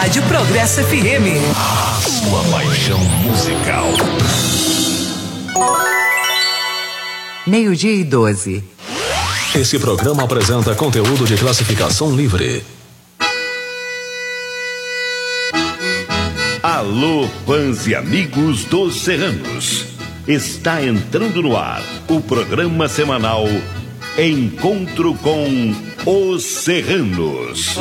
Rádio Progresso FM. Sua paixão musical. 12:12. Esse programa apresenta conteúdo de classificação livre. Alô, fãs e amigos dos Serranos. Está entrando no ar o programa semanal Encontro com os Serranos.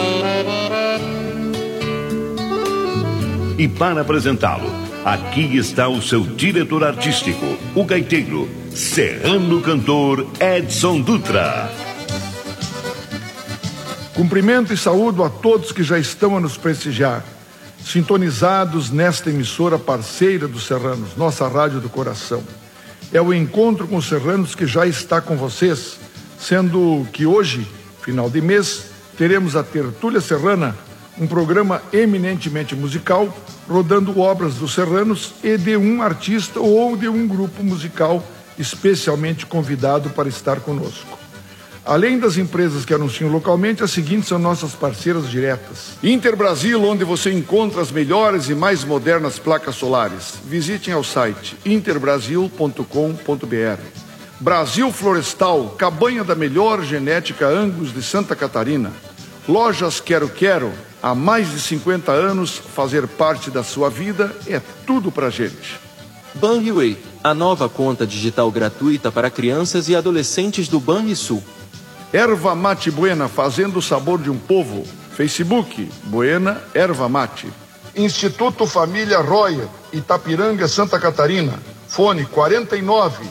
E para apresentá-lo, aqui está o seu diretor artístico, o gaiteiro, serrano cantor Edson Dutra. Cumprimento e saúdo a todos que já estão a nos prestigiar, sintonizados nesta emissora parceira dos Serranos, nossa rádio do coração. É o Encontro com os Serranos que já está com vocês, sendo que hoje, final de mês, teremos a Tertúlia Serrana, um programa eminentemente musical, rodando obras dos serranos e de um artista ou de um grupo musical especialmente convidado para estar conosco. Além das empresas que anunciam localmente, as seguintes são nossas parceiras diretas. Interbrasil, onde você encontra as melhores e mais modernas placas solares. Visitem ao site interbrasil.com.br. Brasil Florestal, cabanha da melhor genética Angus de Santa Catarina. Lojas Quero Quero, há mais de 50 anos, fazer parte da sua vida é tudo pra gente. Banriway, a nova conta digital gratuita para crianças e adolescentes do Banrisul. Erva Mate Buena, fazendo o sabor de um povo. Facebook, Buena Erva Mate. Instituto Família Royer, Itapiranga, Santa Catarina. Fone 49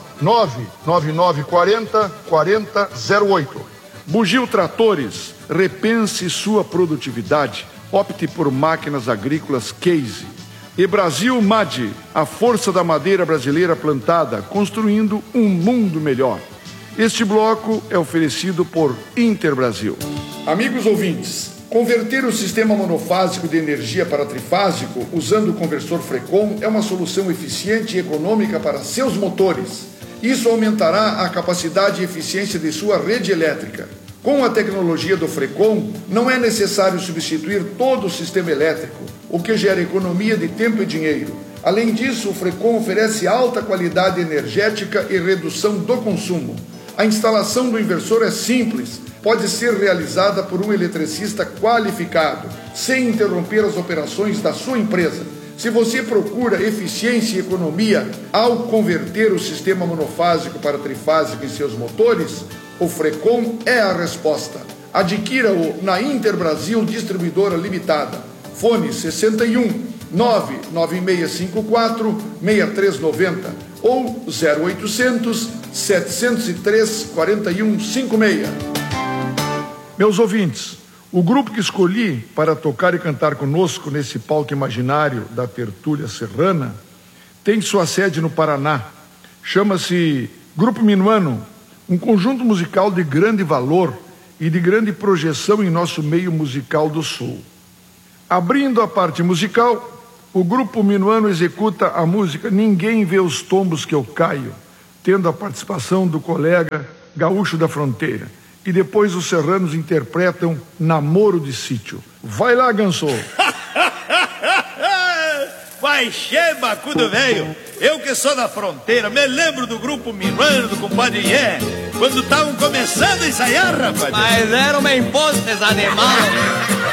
99940 4008. Bugio Tratores, repense sua produtividade. Opte por máquinas agrícolas Case. E Brasil MAD, a força da madeira brasileira plantada, construindo um mundo melhor. Este bloco é oferecido por Interbrasil. Amigos ouvintes, converter o sistema monofásico de energia para trifásico usando o conversor Frecon é uma solução eficiente e econômica para seus motores. Isso aumentará a capacidade e eficiência de sua rede elétrica. Com a tecnologia do Frecon, não é necessário substituir todo o sistema elétrico, o que gera economia de tempo e dinheiro. Além disso, o Frecon oferece alta qualidade energética e redução do consumo. A instalação do inversor é simples, pode ser realizada por um eletricista qualificado, sem interromper as operações da sua empresa. Se você procura eficiência e economia ao converter o sistema monofásico para trifásico em seus motores, o Frecon é a resposta. Adquira-o na Interbrasil Distribuidora Limitada. Fone 61 99654 6390 ou 0800 703 4156. Meus ouvintes, o grupo que escolhi para tocar e cantar conosco nesse palco imaginário da Tertúlia Serrana tem sua sede no Paraná. Chama-se Grupo Minuano, um conjunto musical de grande valor e de grande projeção em nosso meio musical do Sul. Abrindo a parte musical, o Grupo Minuano executa a música Ninguém Vê os Tombos que Eu Caio, tendo a participação do colega Gaúcho da Fronteira. E depois os serranos interpretam Namoro de Sítio. Vai lá, Ganso! Vai, chema, cudo velho. Eu que sou da fronteira, me lembro do Grupo Minuano, do compadre Ié, quando estavam começando a ensaiar, rapaz. Mas eram bem postes, animal.